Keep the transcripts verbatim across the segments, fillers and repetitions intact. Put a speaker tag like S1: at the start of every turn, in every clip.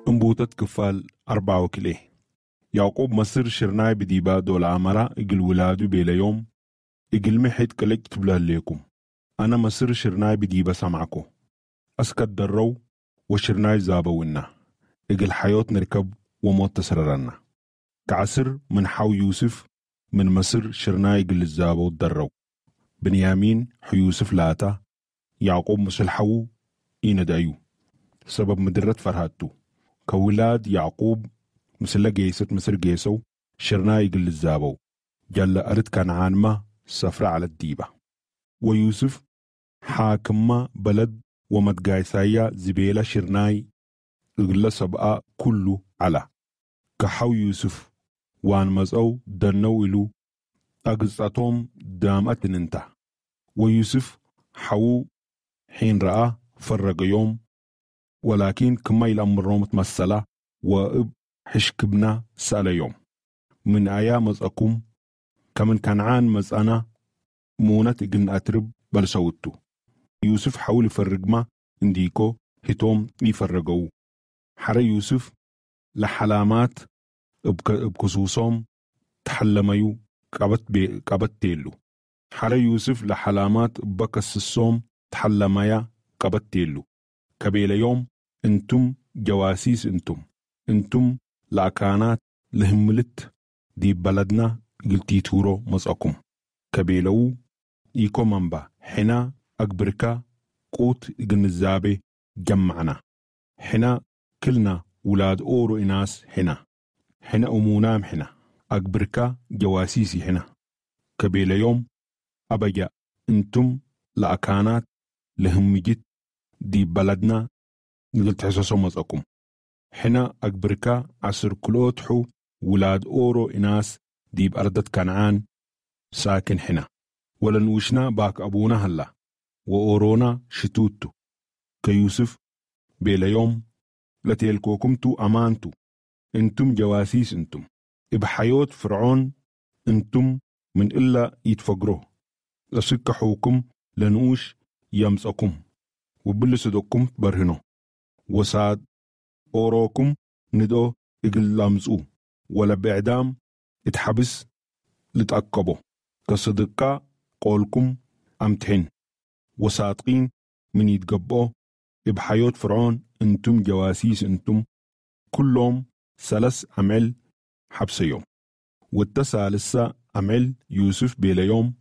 S1: انبوتت كفال أربعة وكليه. يعقوب مصر شرناي بديبا دول عمرا اقل ولادو بيلا يوم اقل محيط كلك تبله ليكم. أنا مصر شرناي بديبا سمعكو أسكت درو وشرناي زابونا اقل حياة نركب وموت تسررنا. كعسر من حو يوسف من مصر شرناي اقل الزابو درو. بنيامين حو يوسف لاتا يعقوب مسل حو إين دايو سبب مدرت فرهاتو. كولاد يعقوب مسلا جيست مصر جيسو شرناي قل الزابو جل أرد كنعان ما سفر على الديبة. ويوسف حاكم بلد ومتقايسايا زبيلة شرناي قل سبقا كله على كحو يوسف وان مزأو دنو إلو أقصتهم دامت ننته. ويوسف حو حين رأى فرق يوم ولكن كما الأمر روم تمثلا وإب حشكبنا سأل يوم من آيا مزأكم كمن كنعان مزأنا مونت إقن أترب بل سوتو. يوسف حاول يفرق ما انديكو هتوم يفرقو حرى يوسف لحلامات بكسوسهم تحلميو قبت بي قبت تيلو. حرى يوسف لحلامات بكسسهم تحلميا قبت تيلو. كبيل يوم انتم جواسيس انتم انتم لأكانات لهملت دي بلدنا قلتي تورو مزاكم. كبيلو إيكو منبا حنا أكبركا قوت الزابي جمعنا. حنا كلنا ولاد أورو إناس حنا حنا أمونام حنا أكبركا جواسيسي حنا. كبيل يوم أبجا انتم لأكانات لهمجت دي بلدنا قلت حساسو مزاكم. حنا أكبركا عصر كلوت حو ولاد أورو إناس ديب أردت كنعان ساكن حنا ولنوشنا باك أبونا هلا وأورونا شتوتو. كيوسف بيلا يوم لتيلكوكمتو أمانتو انتم جواسيس انتم إبحيوت فرعون انتم من إلا يتفقروه لسك حوكم لنوش يمسكم وبلسدكم برهنو وساد أوروكم ندو إقل لامزو ولا بعدام اتحبس لتأكبو كصدقاء قولكم أمتحن وصادقين من يتقبو بحياة فرعون انتم جواسيس انتم كلهم سلس عمل حبس يوم. والتسع لسا عمل يوسف بيلا يوم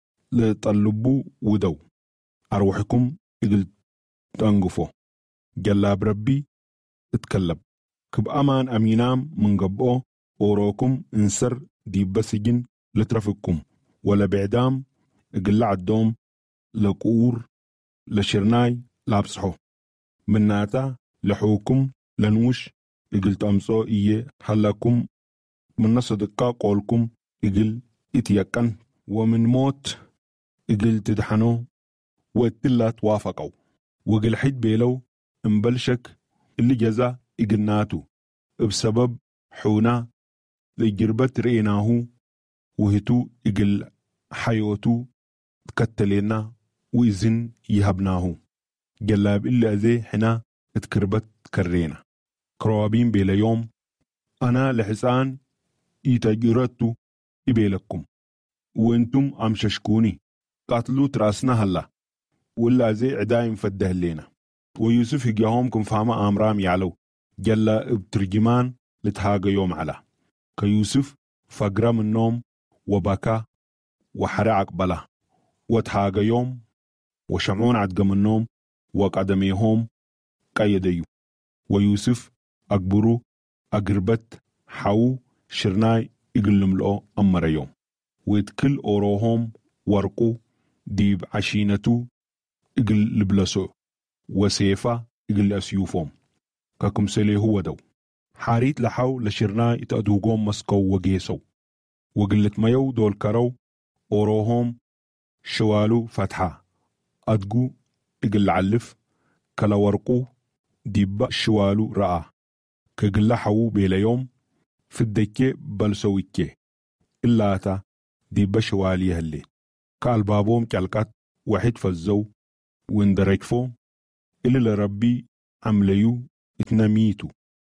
S1: لطلبو ودو أروحكم إقل تنقفو جلاب ربي اتكلب كب أمان أمينام من قبو أوروكم انسر دي بسجن لترفقكم ولا بعدام اقلع الدوم لقور لشرناي لابسحو من ناتا لحوكم لنوش اقل تامسو إيه حلاكم من صدقاء قولكم اقل اتيقن ومن موت اقل تدحنو واتلا توافقوا وقل حد بيلو انبلشك اللي جزا اقلناتو بسبب حونا لجربت رئيناهو وهتو إقل حيوتو تكتلينا وإذن يهبناهو جلاب إلا ذي حنا اتكربت كرينا. كروابين بيلا يوم أنا لحسان يتجرتو إبيلكم وانتم أمششكوني قاتلو تراسنا هلا ولا ذي عدايم فده لينا. ويوسف يجاهم كم فاما أمرام يعلو جلا بترجمان لتهاجا يوم على كيوسف فقرا من النوم وبكى وحرعك بلا وتهاجا يوم وشمعون عدق من النوم وقدميهم قيديو. ويوسف أكبرو أقربت حاو شرناي إقلم لأو أمر يوم ويتكل أوروهم ورقو ديب عشينتو إقل لبلسو وسيفا إقل أسيوفهم كاكم سلي هو دو حاريت لحاو لشرناي تأدوغوم مسكو وجيسو وقلت ميو دول كرو أوروهم شوالو فتحة أدقو إقل علف كلا ورقو ديب شوالو رأى كقل حاو بيلا يوم في الدكي بلسويكي إلا تا ديب شوالي هاللي كالبابوم كالكات واحد فالزو واندرجفو إلي لربي عمليو اتنميتو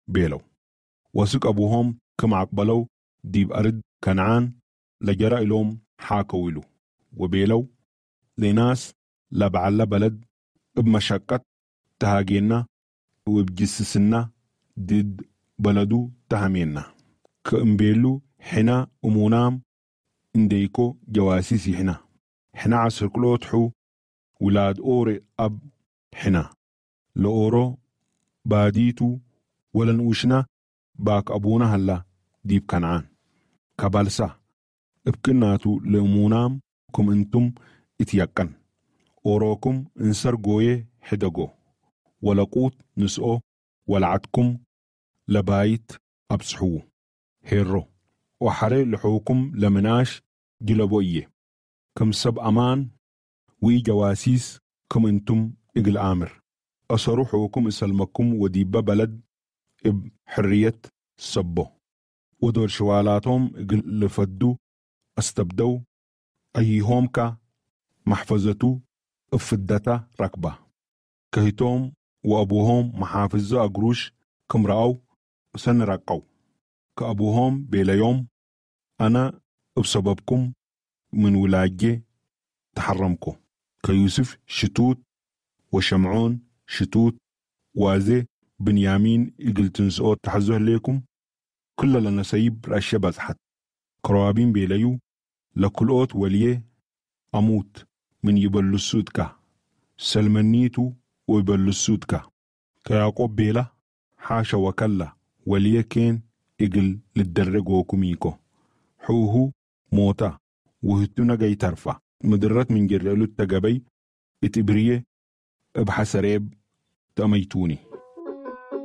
S1: بيلو وسك أبوهم كما عقبلو ديب أرد كنعان لجرى لهم حاكويلو وبيلو لناس لبعلا بلد بمشقة تهاجينا وبجسسنا ضد بلدو تهمينا كأمبيلو حنا أمونام انديكو جواسيسي حنا حنا عصر كلوتحو ولاد أوري أب حنا لأورو باديتو ولن وشنا باك أبونا هلا ديب كنعان كبالسا ابكناتو لأمونام كم انتم اتيقن أوروكم انسر قوية حدقو ولقوت نسقو ولعتكم لبايت أبسحو هيرو وحري لحوكم لمناش جلبوية كم سب أمان وي جواسيس كم انتم اقل آمر أصروا حوكم اسلمكم وديب بلد اب حرية سبو ودور شوالاتهم اقل لفدو استبدو أيهم كا محفظتو افدتا ركبة كهيتهم وأبوهم محافظة أقروش كم رأوا سن رقوا كأبوهم بلا يوم أنا بسببكم من ولاجة تحرمكم كيوسف شتوت وشمعون شتوت وازي بنيامين إقلتنسو تحزوه ليكم كل لنا سيب رأشي بزحت كروابين بيليو لكل أوت وليه أموت من يبلسود كا سلمنيتو ويبلسود كا كياقوب بيلا حاشا وكلا وليه كين إقل للدرقوكم ميكو حوهو موتا وهتونا جاي ترفع مدرات من جرالو التقبي اتبريه ابحسريب تأميتوني